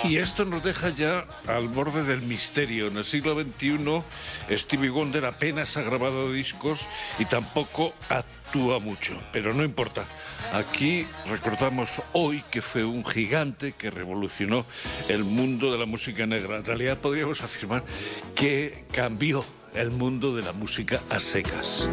Y esto nos deja ya al borde del misterio. En el siglo XXI, Stevie Wonder apenas ha grabado discos y tampoco actúa mucho. Pero no importa. Aquí recordamos hoy que fue un gigante que revolucionó el mundo de la música negra. En realidad podríamos afirmar que cambió el mundo de la música a secas.